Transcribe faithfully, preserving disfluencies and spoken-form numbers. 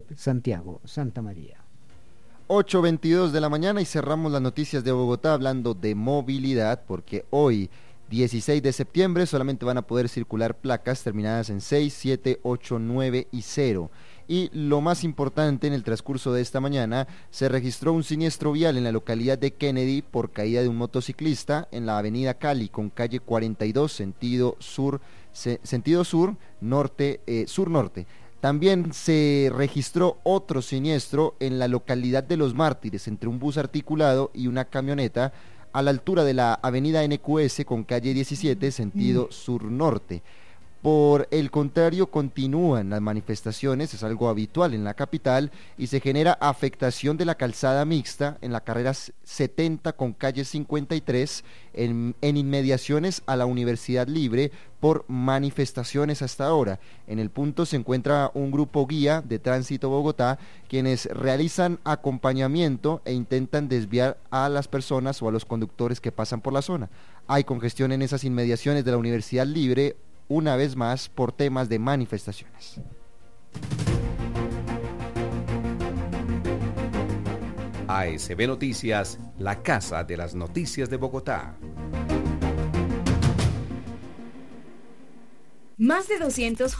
Santiago, Santa María. ocho veintidós de la mañana y cerramos las noticias de Bogotá hablando de movilidad, porque hoy, dieciséis de septiembre, solamente van a poder circular placas terminadas en seis, siete, ocho, nueve y cero. Y lo más importante, en el transcurso de esta mañana, se registró un siniestro vial en la localidad de Kennedy por caída de un motociclista en la avenida Cali con calle cuarenta y dos, sentido sur, se, sentido sur, norte, eh, sur-norte. También se registró otro siniestro en la localidad de Los Mártires, entre un bus articulado y una camioneta, a la altura de la avenida N Q S con calle diecisiete, sentido sur-norte. Por el contrario, continúan las manifestaciones, es algo habitual en la capital, y se genera afectación de la calzada mixta en la carrera setenta con calle cincuenta y tres, en, en inmediaciones a la Universidad Libre, por manifestaciones hasta ahora. En el punto se encuentra un grupo guía de Tránsito Bogotá, quienes realizan acompañamiento e intentan desviar a las personas o a los conductores que pasan por la zona. Hay congestión en esas inmediaciones de la Universidad Libre, una vez más por temas de manifestaciones. A S B Noticias, la casa de las noticias de Bogotá. Más de doscientos